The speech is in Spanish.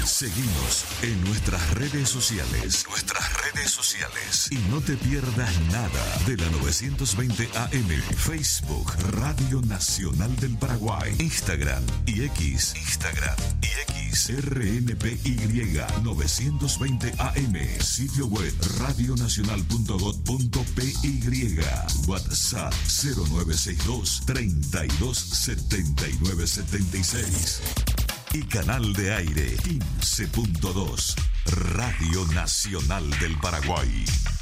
Seguinos en nuestras redes sociales. Y no te pierdas nada de la 920 AM. Facebook, Radio Nacional del Paraguay. Instagram y X. RNPY 920 AM. Sitio web radionacional.gov.py. WhatsApp 0962 32 79 76. Y canal de aire 15.2. Radio Nacional del Paraguay.